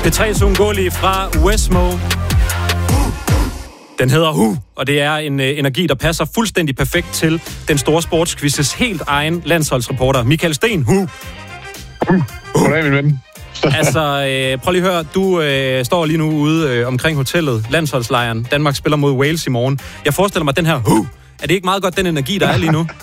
P3's uundgåelige fra Westmo. Den hedder og det er en energi, der passer fuldstændig perfekt til den store sportsquizzes helt egen landsholdsreporter, Michael Sten. Goddag, min ven. Altså, prøv lige at høre, du står lige nu ude omkring hotellet, landsholdslejren. Danmark spiller mod Wales i morgen. Jeg forestiller mig, den her er det ikke meget godt, den energi, der er lige nu?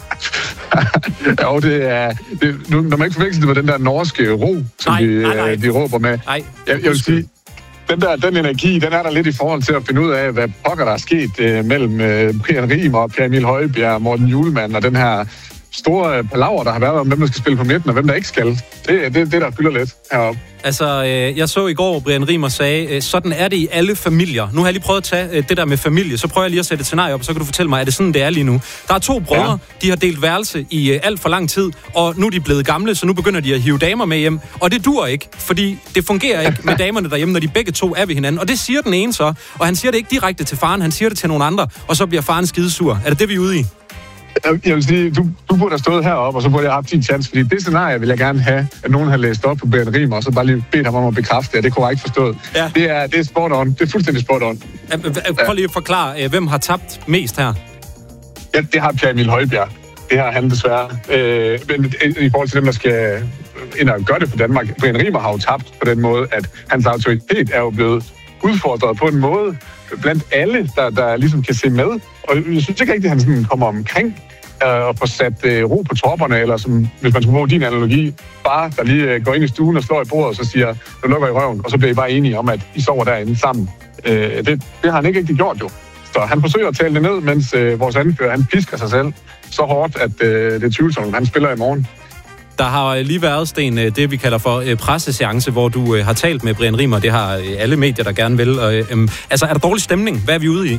Jo, det er... når man ikke forveksler det med den der norske ro, som de råber med. Nej. Jeg vil sige, den energi, den er der lidt i forhold til at finde ud af, hvad pokker der er sket mellem Brian Riemer og Per Emil Højbjerg, Morten Hjulmand og den her store palaver, der har været om, hvem der skal spille på midten og hvem der ikke skal. Det er det, der fylder lidt heroppe. Altså, jeg så i går, Brian Riemer sagde, sådan er det i alle familier. Nu har jeg lige prøvet at tage det der med familie, så prøver jeg lige at sætte et scenarie op, og så kan du fortælle mig, er det sådan, det er lige nu? Der er 2 brødre, de har delt værelse i alt for lang tid, og nu er de blevet gamle, så nu begynder de at hive damer med hjem. Og det dur ikke, fordi det fungerer ikke med damerne derhjemme, når de begge 2 er ved hinanden. Og det siger den ene så, og han siger det ikke direkte til faren, han siger det til nogle andre, og så bliver faren skidesur. Er det vi er ude i? Jeg vil sige, du burde have stået heroppe, og så burde jeg have haft din chance, fordi det scenarie vil jeg gerne have, at nogen har læst op på Brian Riemer, og så bare lige bedt ham om at bekræfte, at det er korrekt forstået. Ja. Det er spot on. Det er fuldstændig spot on. Prøv lige at forklare, hvem har tabt mest her? Ja, det har Per Emil Højbjerg. Det har han desværre. Men i forhold til dem, der skal ind og gøre det for Danmark, Brian Riemer har jo tabt på den måde, at hans autoritet er jo blevet udfordret på en måde blandt alle, der ligesom kan se med. Og jeg synes ikke rigtig, at han sådan kommer omkring og får sat ro på tropperne, eller som, hvis man skulle bruge din analogi, bare der lige går ind i stuen og slår i bordet, og så siger, du lukker i røven, og så bliver I bare enige om, at I sover derinde sammen. Det har han ikke rigtig gjort jo. Så han forsøger at tale det ned, mens vores anfører, han pisker sig selv så hårdt, at det er tvivlsomt, han spiller i morgen. Der har lige været, Sten, det vi kalder for presseseance, hvor du har talt med Brian Riemer. Det har alle medier, der gerne vil. Altså, er der dårlig stemning? Hvad er vi ude i?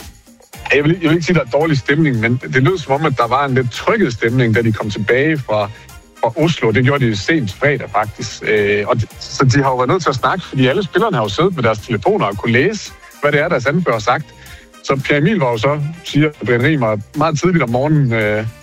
Jeg vil ikke sige, at der er dårlig stemning, men det lød som om, at der var en lidt trykket stemning, da de kom tilbage fra Oslo. Det gjorde de sent fredag, faktisk. Så de har jo været nødt til at snakke, fordi alle spillerne har jo siddet med deres telefoner og kunne læse, hvad det er, deres anfører har sagt. Så Per Emil var jo så, siger Brian Riemer, meget tidligt om morgenen,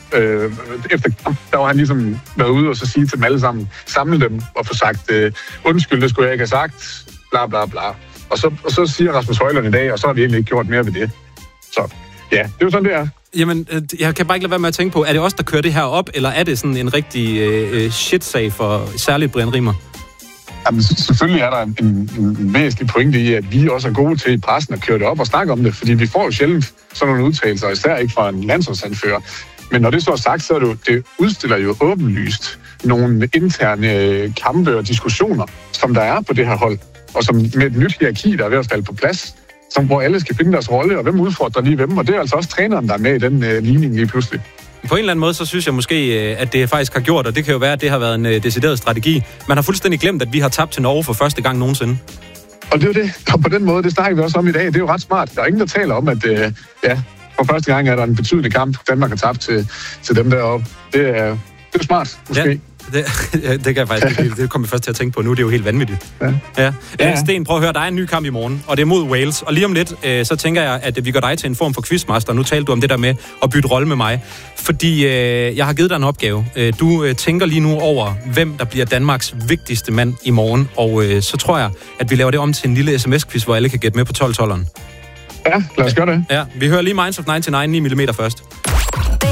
efter kamp, der var han ligesom været ude og så sige til dem alle sammen, samle dem og få sagt, undskyld, det skulle jeg ikke have sagt, bla bla bla. Og så siger Rasmus Højlund i dag, og så har vi egentlig ikke gjort mere ved det. Så ja, det er jo sådan, det er. Jamen, jeg kan bare ikke lade være med at tænke på, er det os, der kører det her op, eller er det sådan en rigtig shit-sag for særligt Brian Riemer? Jamen, selvfølgelig er der en væsentlig pointe i, at vi også er gode til i pressen at køre det op og snakke om det, fordi vi får jo sjældent sådan nogle udtalelser, især ikke fra en landsholdsanfører. Men når det så er sagt, så er det udstiller jo åbenlyst nogle interne kampe og diskussioner, som der er på det her hold, og som med et nyt hierarki, der er ved at falde på plads, hvor alle skal finde deres rolle, og hvem udfordrer lige hvem, og det er altså også træneren, der er med i den ligning lige pludselig. På en eller anden måde, så synes jeg måske, at det faktisk har gjort, og det kan jo være, at det har været en decideret strategi. Man har fuldstændig glemt, at vi har tabt til Norge for første gang nogensinde. Og det er jo det, og på den måde, det snakker vi også om i dag, det er jo ret smart. Der er ingen, der taler om, at for første gang er der en betydelig kamp, Danmark har tabt til dem deroppe. Det er smart, måske. Ja. Det kan jeg faktisk ikke. Det kommer jeg først til at tænke på nu. Det er jo helt vanvittigt. Ja. Sten, prøv at høre. Der er en ny kamp i morgen, og det er mod Wales. Og lige om lidt, så tænker jeg, at vi gør dig til en form for quizmaster. Nu talte du om det der med at bytte rolle med mig. Fordi jeg har givet dig en opgave. Du tænker lige nu over, hvem der bliver Danmarks vigtigste mand i morgen. Og så tror jeg, at vi laver det om til en lille sms-quiz, hvor alle kan gætte med på 12-12'eren. Ja, lad os gøre det. Ja, vi hører lige Minds of 99 9mm først.